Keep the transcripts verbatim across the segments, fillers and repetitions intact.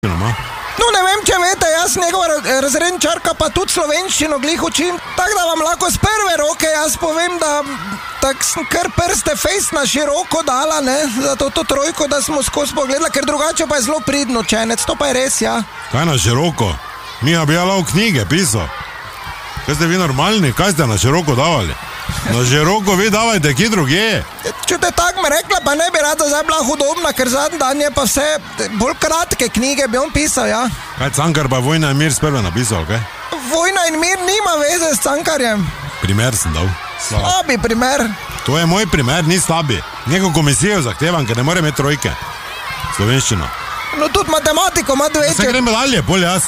No, ne vem, če veste, jaz njegova razredničarka pa tudi slovenščino glih učim, tako da vam lahko z prve roke jaz povem, da tak sem kar prste fejst na široko dala, ne, za to, to trojko, da smo skozi pogledala, ker drugače pa je zelo pridno učenec, to pa je res, ja. Kaj na široko? Miha bi jala v knjige pisal. Kaj ste vi normalni, kaj ste na široko davali? Na široko vi davajte kje druge. Čute, tako me rekla, pa ne bi rada zdaj bila hudobna, ker zadnji dan je pa vse bolj kratke knjige bi on pisal, ja. Kaj Cankar pa Vojna in mir sprve napisal, kaj? Vojna in mir nima veze s Cankarjem. Primer sem dal. Slabi primer. To je moj primer, ni slabi. Neko komisijo zahtevam, ker ne more imeti trojke. Slovenščino. No tudi matematiko ima dve. Se gremo dalje, bolj jaz.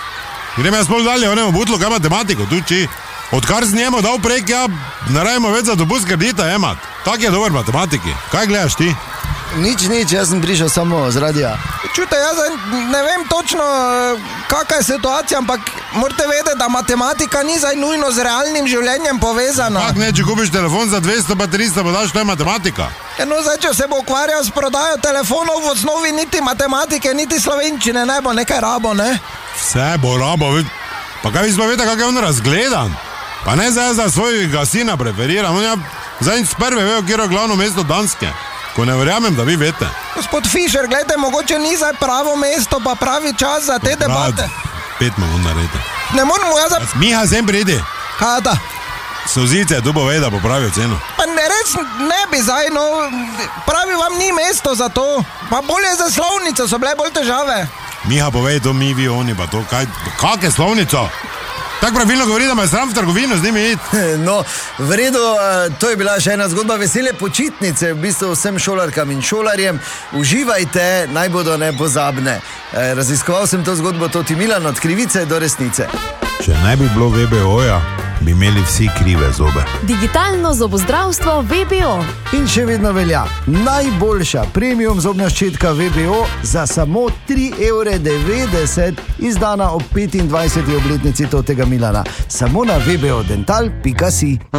Gremo jaz bolj dalje, onemo butlo, kaj matematiko, tu či. Odkar z njemu dal prek, ja, ne rajmo več za dobus kredita emat. Tak je dober matematiki. Kaj gledaš ti? Nič, nič, jaz sem prišel samo z radija. Čute, jaz ne vem točno, kakva je situacija, ampak morate vedeti, da matematika ni zdaj nujno z realnim življenjem povezana. Kak ne, če kupiš telefon za dvesto pa tristo, pa daš, to je matematika. No, zdaj, če se bo ukvarjal s prodajo telefonov, v osnovi niti matematike, niti slovenčine, ne bo nekaj rabo, ne? Vse bo rabo, pa kaj vi smo vedeti, kak je on razgledan? Pa ne zdaj za svojega sina preferiram, on ja zdaj s prve vejo, kjer je glavno mesto Danske. Ko ne verjamem, da vi veste. Gospod Fišer, gledajte, mogoče ni zdaj pravo mesto, pa pravi čas za te debate. Pet me on naredi. Ne moramo jaz za... Miha, sem pridi. Kaj da? Sozice, tu bo ve, da popravijo ceno. Pa ne res ne bi zdaj, no, pravi vam ni mesto za to. Pa bolje za slovnico, so bile bolj težave. Miha, povej to mi, vi, oni, pa to, kaj, kak je slovnico? Tako pravilno govori, da me je sram v trgovino z njimi iti. No, v redu, to je bila še ena zgodba vesele počitnice, v bistvu vsem šolarkam in šolarjem. Uživajte, naj bodo nepozabne. Raziskoval sem to zgodbo Toti Milan od krivice do resnice. Če ne bi bilo V B O-ja, bi imeli vsi krive zobe. Digitalno zobozdravstvo V B O. In še vedno velja, najboljša premium zobna ščetka V B O za samo tri evre devetdeset, izdana ob petindvajseti obletnici Totega Milana. Samo na v b o dental pika si.